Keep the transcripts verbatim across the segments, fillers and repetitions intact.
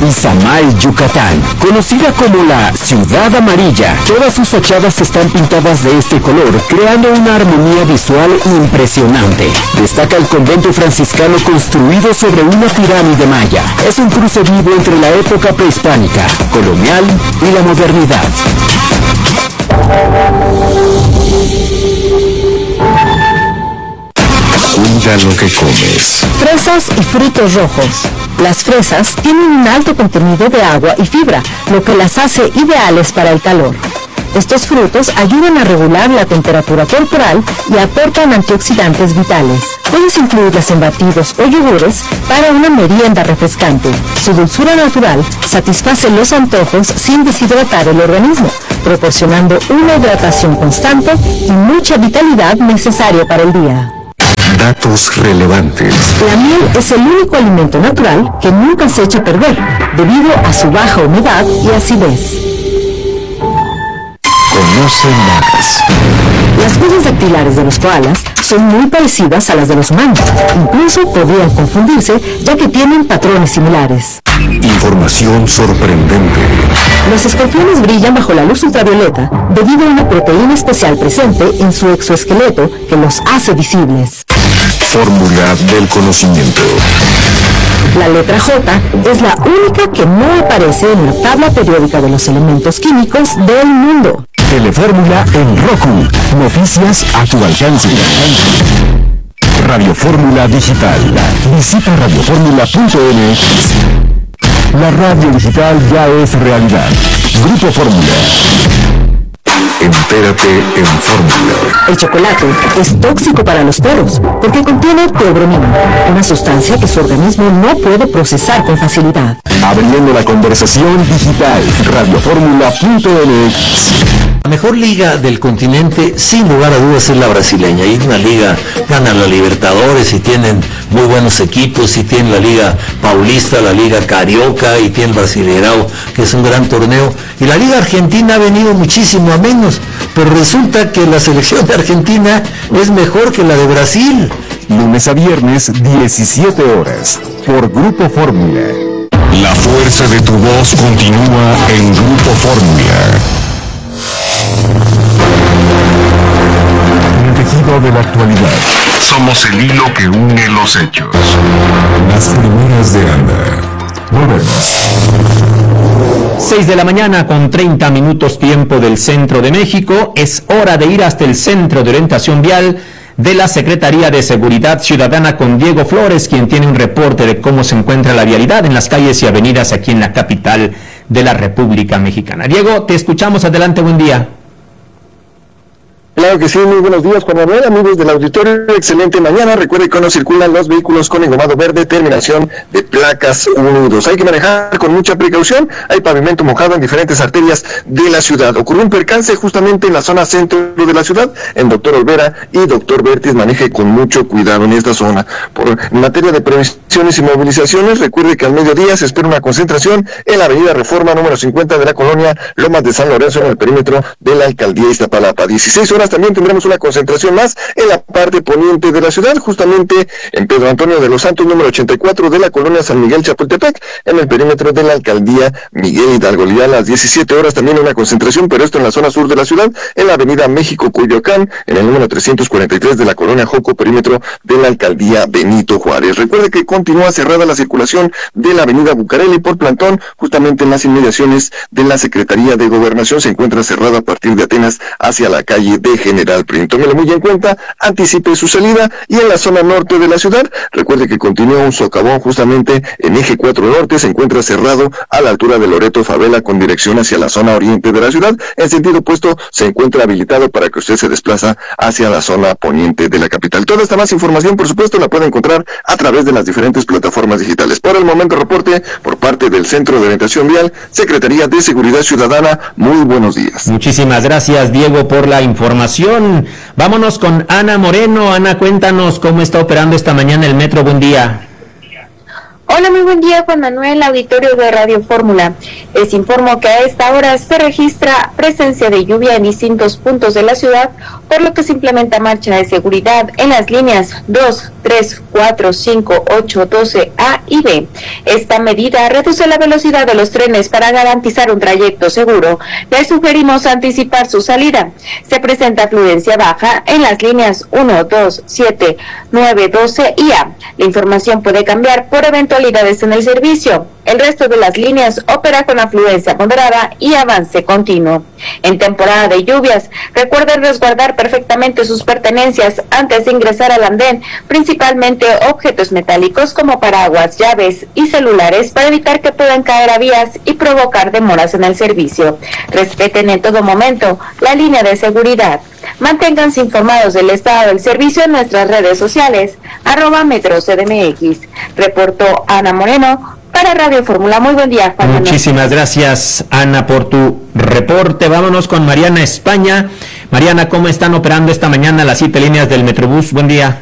Izamal, Yucatán, conocida como la Ciudad Amarilla. Todas sus fachadas están pintadas de este color, creando una armonía visual impresionante. Destaca el convento franciscano construido sobre una pirámide maya. Es un cruce vivo entre la época prehispánica, colonial y la modernidad. Cuida lo que comes. Fresas y frutos rojos. Las fresas tienen un alto contenido de agua y fibra, lo que las hace ideales para el calor. Estos frutos ayudan a regular la temperatura corporal y aportan antioxidantes vitales. Puedes incluirlas en batidos o yogures para una merienda refrescante. Su dulzura natural satisface los antojos sin deshidratar el organismo, proporcionando una hidratación constante y mucha vitalidad necesaria para el día. Datos relevantes. La miel es el único alimento natural que nunca se echa a perder, debido a su baja humedad y acidez. Conoce más. Las huellas dactilares de los koalas son muy parecidas a las de los humanos. Incluso podrían confundirse, ya que tienen patrones similares. Información sorprendente. Los escorpiones brillan bajo la luz ultravioleta debido a una proteína especial presente en su exoesqueleto que los hace visibles. Fórmula del conocimiento. La letra J es la única que no aparece en la tabla periódica de los elementos químicos del mundo. Telefórmula en Roku. Noticias a tu alcance. Radio Fórmula Digital. Visita radioformula punto n x. La radio digital ya es realidad. Grupo Fórmula. Entérate en Fórmula. El chocolate es tóxico para los perros porque contiene teobromina, una sustancia que su organismo no puede procesar con facilidad. Abriendo la conversación digital. radioformula punto n x. La mejor liga del continente, sin lugar a dudas, es la brasileña. Y es una liga, ganan la Libertadores y tienen muy buenos equipos, y tienen la Liga Paulista, la Liga Carioca, y tiene el Brasileirao, que es un gran torneo. Y la Liga Argentina ha venido muchísimo a menos, pero resulta que la selección de Argentina es mejor que la de Brasil. Lunes a viernes, diecisiete horas, por Grupo Fórmula. La fuerza de tu voz continúa en Grupo Fórmula. El tejido de la actualidad. Somos el hilo que une los hechos. Las primeras de Anda. Volvemos. seis de la mañana con treinta minutos tiempo del centro de México. Es hora de ir hasta el Centro de Orientación Vial de la Secretaría de Seguridad Ciudadana con Diego Flores, quien tiene un reporte de cómo se encuentra la vialidad en las calles y avenidas aquí en la capital de la República Mexicana. Diego, te escuchamos. Adelante, buen día. Claro que sí, muy buenos días, Juan Manuel, amigos del auditorio, excelente mañana. Recuerde que no circulan los vehículos con engomado verde, terminación de placas uno y dos. Hay que manejar con mucha precaución, hay pavimento mojado en diferentes arterias de la ciudad. Ocurrió un percance justamente en la zona centro de la ciudad, en Doctor Olvera y Doctor Vértiz. Maneje con mucho cuidado en esta zona. Por en materia de prevenciones y movilizaciones, recuerde que al mediodía se espera una concentración en la avenida Reforma número cincuenta de la colonia Lomas de San Lorenzo, en el perímetro de la alcaldía Iztapalapa. dieciséis horas también tendremos una concentración más en la parte poniente de la ciudad, justamente en Pedro Antonio de los Santos, número ochenta y cuatro de la colonia San Miguel Chapultepec, en el perímetro de la alcaldía Miguel Hidalgo. Y a las diecisiete horas también una concentración, pero esto en la zona sur de la ciudad, en la avenida México Coyoacán, en el número trescientos cuarenta y tres de la colonia Joco, perímetro de la alcaldía Benito Juárez. Recuerde que continúa cerrada la circulación de la avenida Bucareli por plantón, justamente en las inmediaciones de la Secretaría de Gobernación. Se encuentra cerrada a partir de Atenas hacia la calle de General Prim. Tómelo muy en cuenta, anticipe su salida. Y en la zona norte de la ciudad, recuerde que continúa un socavón justamente en eje cuatro norte, se encuentra cerrado a la altura de Loreto Favela con dirección hacia la zona oriente de la ciudad. En sentido opuesto se encuentra habilitado para que usted se desplaza hacia la zona poniente de la capital. Toda esta más información, por supuesto, la puede encontrar a través de las diferentes plataformas digitales. Por el momento, reporte por parte del Centro de Orientación Vial, Secretaría de Seguridad Ciudadana. Muy buenos días. Muchísimas gracias, Diego, por la información. Vámonos con Ana Moreno. Ana, cuéntanos cómo está operando esta mañana el metro. Buen día. Hola, muy buen día, Juan Manuel, auditorio de Radio Fórmula. Les informo que a esta hora se registra presencia de lluvia en distintos puntos de la ciudad, por lo que se implementa marcha de seguridad en las líneas dos, tres, cuatro, cinco, ocho, doce A y B. Esta medida reduce la velocidad de los trenes para garantizar un trayecto seguro. Les sugerimos anticipar su salida. Se presenta afluencia baja en las líneas uno, dos, siete, nueve, doce y A. La información puede cambiar por eventualidades en el servicio. El resto de las líneas opera con afluencia moderada y avance continuo. En temporada de lluvias, recuerden resguardar perfectamente sus pertenencias antes de ingresar al andén, principalmente objetos metálicos como paraguas, llaves y celulares, para evitar que puedan caer a vías y provocar demoras en el servicio. Respeten en todo momento la línea de seguridad. Manténganse informados del estado del servicio en nuestras redes sociales, arroba Metro C D M X. Reportó Ana Moreno para Radio Fórmula. Muy buen día, Juan Manuel. Muchísimas gracias, Ana, por tu reporte. Vámonos con Mariana España. Mariana, ¿cómo están operando esta mañana las siete líneas del Metrobús? Buen día.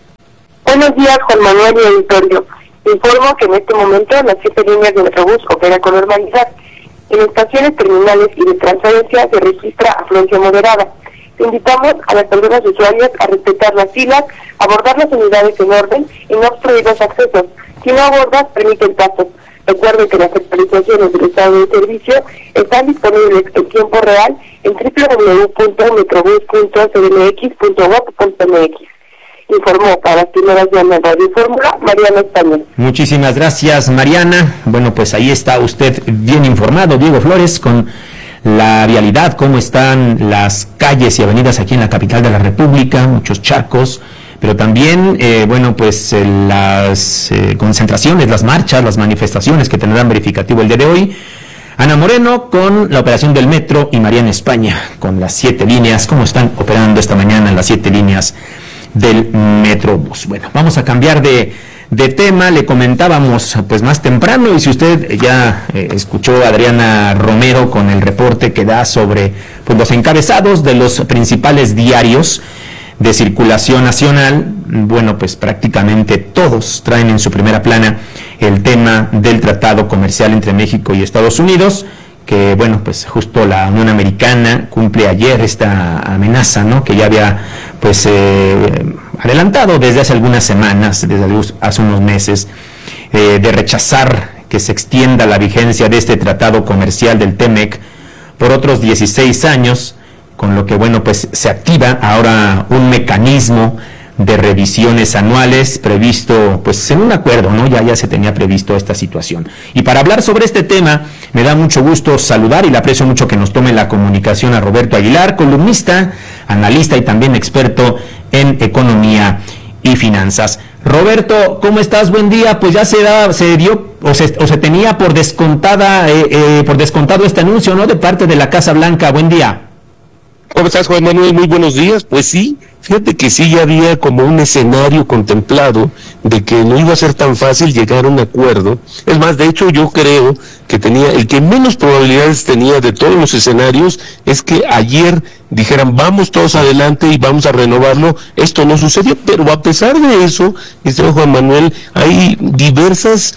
Buenos días, Juan Manuel y auditorio. Informo que en este momento las siete líneas del Metrobús operan con normalidad. En estaciones terminales y de transferencia se registra afluencia moderada. Invitamos a las personas usuarias a respetar las filas, abordar las unidades en orden y no obstruir los accesos. Si no abordas, permite el paso. Recuerden que las actualizaciones del estado de servicio están disponibles en tiempo real en doble u doble u doble u punto metrobús punto c d m x punto gov punto m x. Informó para las primeras llamas de Radio Fórmula, Mariana España. Muchísimas gracias, Mariana. Bueno, pues ahí está usted bien informado, Diego Flores, con la vialidad, cómo están las calles y avenidas aquí en la capital de la República, muchos charcos, pero también, eh, bueno, pues eh, las eh, concentraciones, las marchas, las manifestaciones que tendrán verificativo el día de hoy. Ana Moreno con la operación del metro y Mariana España con las siete líneas, cómo están operando esta mañana las siete líneas del Metrobús. Bueno, vamos a cambiar de, de tema. Le comentábamos pues más temprano, y si usted ya eh, escuchó a Adriana Romero con el reporte que da sobre pues los encabezados de los principales diarios de circulación nacional, bueno, pues prácticamente todos traen en su primera plana el tema del tratado comercial entre México y Estados Unidos, que bueno, pues justo la Unión Americana cumple ayer esta amenaza, ¿no?, que ya había pues eh, adelantado desde hace algunas semanas, desde hace unos meses, eh, de rechazar que se extienda la vigencia de este tratado comercial del T M E C por otros dieciséis años, con lo que bueno, pues se activa ahora un mecanismo de revisiones anuales previsto pues en un acuerdo, ¿no? Ya, ya se tenía previsto esta situación. Y para hablar sobre este tema, me da mucho gusto saludar y le aprecio mucho que nos tome la comunicación a Roberto Aguilar, columnista, analista y también experto en economía y finanzas. Roberto, ¿cómo estás? Buen día. Pues ya se da, se dio o se, o se tenía por descontada, eh, eh, por descontado este anuncio, ¿no?, de parte de la Casa Blanca. Buen día. ¿Cómo estás, Juan Manuel? Muy buenos días. Pues sí, fíjate que sí, ya había como un escenario contemplado de que no iba a ser tan fácil llegar a un acuerdo. Es más, de hecho, yo creo que tenía, el que menos probabilidades tenía de todos los escenarios es que ayer dijeran vamos todos adelante y vamos a renovarlo. Esto no sucedió, pero a pesar de eso, este Juan Manuel, hay diversas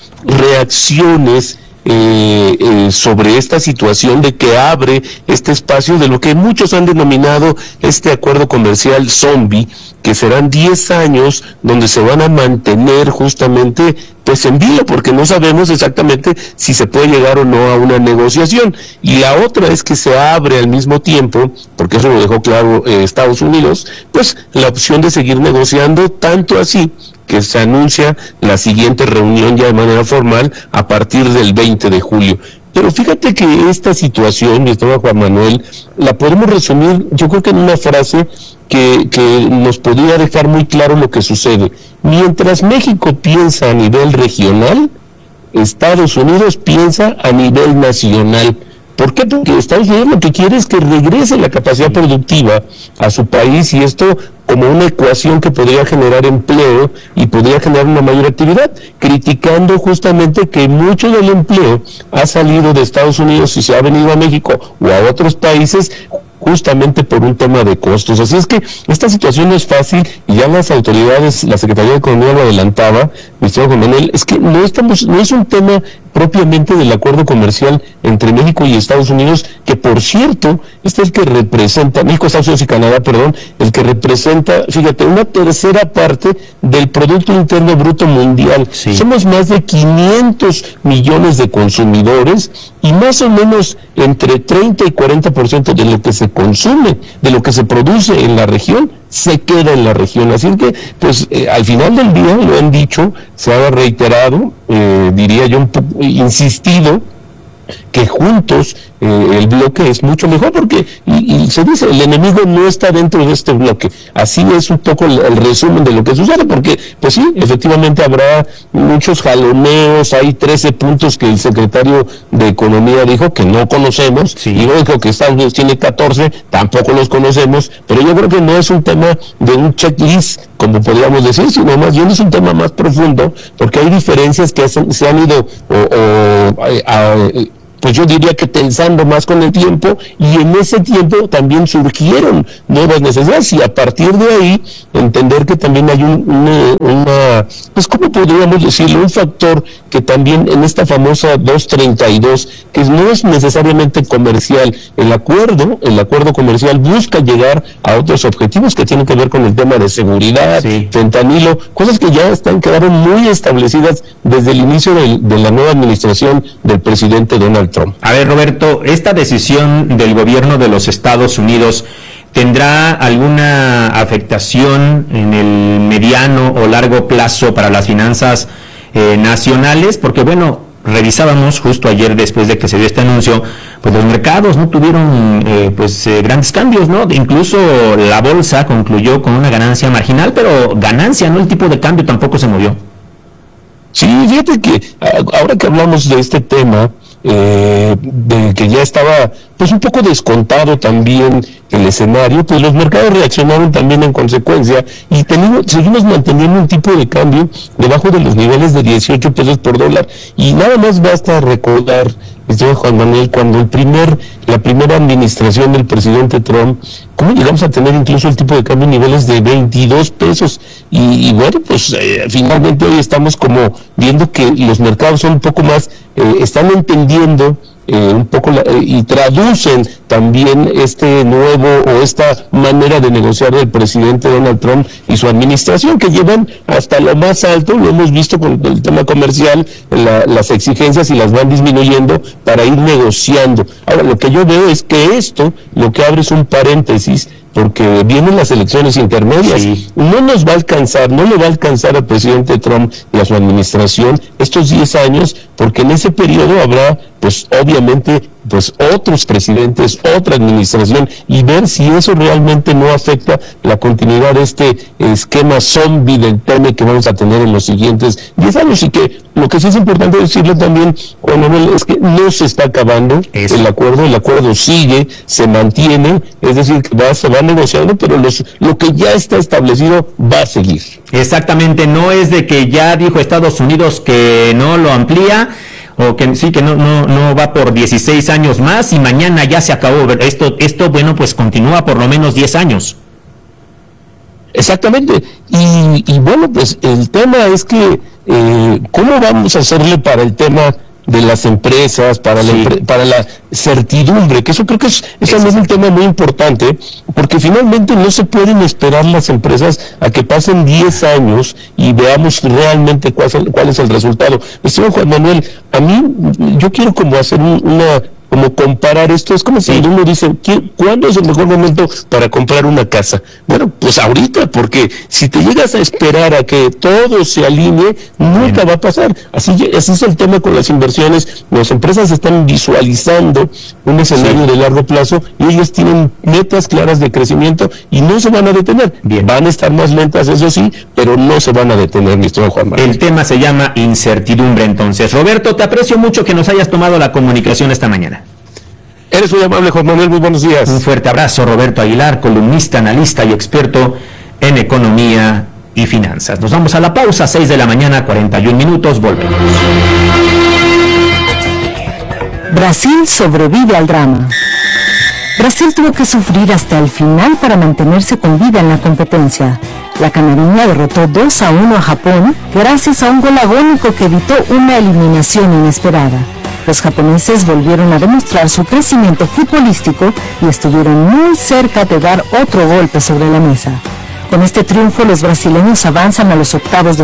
reacciones Eh, eh, sobre esta situación de que abre este espacio de lo que muchos han denominado este acuerdo comercial zombie, que serán diez años donde se van a mantener justamente pues en vilo, porque no sabemos exactamente si se puede llegar o no a una negociación. Y la otra es que se abre al mismo tiempo, porque eso lo dejó claro eh, Estados Unidos, pues la opción de seguir negociando, tanto así que se anuncia la siguiente reunión ya de manera formal a partir del veinte de julio. Pero fíjate que esta situación, mi estimado Juan Manuel, la podemos resumir, yo creo que en una frase que, que nos podría dejar muy claro lo que sucede. Mientras México piensa a nivel regional, Estados Unidos piensa a nivel nacional. ¿Por qué? Porque Estados Unidos lo que quiere es que regrese la capacidad productiva a su país, y esto como una ecuación que podría generar empleo y podría generar una mayor actividad, criticando justamente que mucho del empleo ha salido de Estados Unidos y se ha venido a México o a otros países justamente por un tema de costos. Así es que esta situación no es fácil y ya las autoridades, la Secretaría de Economía lo adelantaba, mi estimado Juan Manuel, es que no estamos, no es un tema propiamente del acuerdo comercial entre México y Estados Unidos, que por cierto, este es el que representa, México, Estados Unidos y Canadá, perdón, el que representa, fíjate, una tercera parte del Producto Interno Bruto Mundial. Sí. Somos más de quinientos millones de consumidores y más o menos entre treinta y cuarenta por ciento de lo que se consume, de lo que se produce en la región, se queda en la región. Así que, pues, eh, al final del día, lo han dicho, se ha reiterado, eh, diría yo, un poco insistido, que juntos eh, el bloque es mucho mejor, porque, y, y se dice, el enemigo no está dentro de este bloque. Así es un poco el, el resumen de lo que sucede, porque, pues sí, efectivamente habrá muchos jaloneos, hay trece puntos que el secretario de Economía dijo que no conocemos, sí. Y luego que Estados Unidos tiene catorce, tampoco los conocemos, pero yo creo que no es un tema de un checklist, como podríamos decir, sino más bien es un tema más profundo, porque hay diferencias que se, se han ido o, o, a, a, pues yo diría que tensando más con el tiempo, y en ese tiempo también surgieron nuevas necesidades, y a partir de ahí entender que también hay un, una, una, pues ¿cómo podríamos decirlo? Un factor que también en esta famosa doscientos treinta y dos, que no es necesariamente comercial, el acuerdo, el acuerdo comercial busca llegar a otros objetivos que tienen que ver con el tema de seguridad, sí. Fentanilo, cosas que ya están, quedaron muy establecidas desde el inicio de, de la nueva administración del presidente Donald Trump. A ver, Roberto, esta decisión del gobierno de los Estados Unidos ¿tendrá alguna afectación en el mediano o largo plazo para las finanzas eh, nacionales? Porque, bueno, revisábamos justo ayer, después de que se dio este anuncio, pues los mercados no tuvieron eh, pues eh, grandes cambios, ¿no? Incluso la bolsa concluyó con una ganancia marginal, pero ganancia, ¿no? El tipo de cambio tampoco se movió. Sí, fíjate que ahora que hablamos de este tema, eh, de que ya estaba pues un poco descontado también el escenario, pues los mercados reaccionaron también en consecuencia, y tenemos, seguimos manteniendo un tipo de cambio debajo de los niveles de dieciocho pesos por dólar, y nada más basta recordar, señor Juan Manuel, cuando el primer, la primera administración del presidente Trump, cómo llegamos a tener incluso el tipo de cambio en niveles de veintidós pesos, y, y bueno, pues eh, finalmente hoy estamos como viendo que los mercados son un poco más, eh, están entendiendo Eh, un poco la, eh, y traducen también este nuevo o esta manera de negociar del presidente Donald Trump y su administración, que llevan hasta lo más alto, lo hemos visto con el tema comercial, la, las exigencias, y las van disminuyendo para ir negociando. Ahora, lo que yo veo es que esto lo que abre es un paréntesis, porque vienen las elecciones intermedias, sí. No nos va a alcanzar, no le va a alcanzar al presidente Trump y a su administración estos diez años, porque en ese periodo habrá, pues obviamente, pues otros presidentes, otra administración, y ver si eso realmente no afecta la continuidad de este esquema zombie del T M que vamos a tener en los siguientes diez años, y que lo que sí es importante decirle también, Juan Manuel, es que no se está acabando eso. el acuerdo, el acuerdo sigue, se mantiene, es decir, que va, se va negociando, pero los, lo que ya está establecido va a seguir. Exactamente, no es de que ya dijo Estados Unidos que no lo amplía, o que sí, que no no no va por dieciséis años más y mañana ya se acabó. Esto, esto bueno, pues continúa por lo menos diez años. Exactamente, y, y bueno, pues el tema es que, eh, ¿cómo vamos a hacerle para el tema de las empresas, para, sí. la, para la certidumbre? Que eso creo que es, es también un tema muy importante, porque finalmente no se pueden esperar las empresas a que pasen diez años y veamos realmente cuál es el, cuál es el resultado. Señor Juan Manuel, a mí, yo quiero como hacer un, una... como comparar esto, es como sí. cuando uno dice, ¿cuándo es el mejor momento para comprar una casa? Bueno, pues ahorita, porque si te llegas a esperar a que todo se alinee, nunca Bien. va a pasar. Así, así es el tema con las inversiones. Las empresas están visualizando un escenario sí. de largo plazo, y ellas tienen metas claras de crecimiento y no se van a detener. Bien. Van a estar más lentas, eso sí, pero no se van a detener, mi estimado Juan Manuel. El tema se llama incertidumbre, entonces. Roberto, te aprecio mucho que nos hayas tomado la comunicación esta mañana. Eres muy amable, Juan Manuel, muy buenos días. Un fuerte abrazo, Roberto Aguilar, columnista, analista y experto en economía y finanzas. Nos vamos a la pausa, seis de la mañana, cuarenta y un minutos, volvemos. Brasil sobrevive al drama. Brasil tuvo que sufrir hasta el final para mantenerse con vida en la competencia. La canariña derrotó dos a uno a Japón gracias a un gol agónico que evitó una eliminación inesperada. Los japoneses volvieron a demostrar su crecimiento futbolístico y estuvieron muy cerca de dar otro golpe sobre la mesa. Con este triunfo, los brasileños avanzan a los octavos de